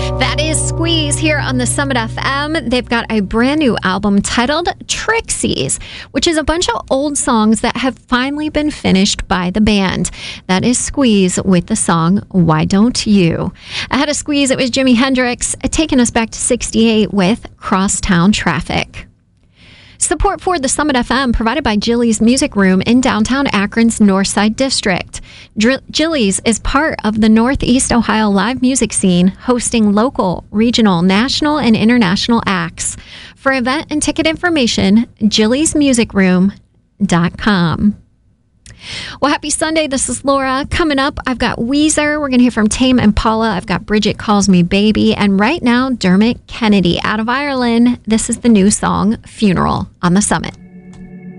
That is Squeeze here on the Summit FM. They've got a brand new album titled Trixies, which is a bunch of old songs that have finally been finished by the band. That is Squeeze with the song Why Don't You? Ahead of Squeeze, it was Jimi Hendrix taking us back to 68 with Crosstown Traffic. Support for the Summit FM provided by Jilly's Music Room in downtown Akron's Northside District. Jilly's is part of the Northeast Ohio live music scene, hosting local, regional, national, and international acts. For event and ticket information, jillysmusicroom.com. Well, happy Sunday. This is Laura. Coming up, I've got Weezer. We're going to hear from Tame Impala. I've got Bridget Calls Me Baby. And right now, Dermot Kennedy out of Ireland. This is the new song, Funeral, on the Summit.